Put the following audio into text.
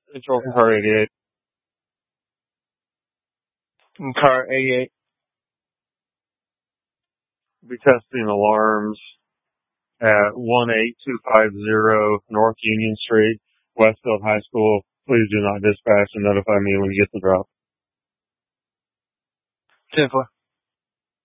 Control for car 88. Car 88. Be testing alarms at 18250 North Union Street, Westfield High School. Please do not dispatch and notify me when you get the drop. 10-4.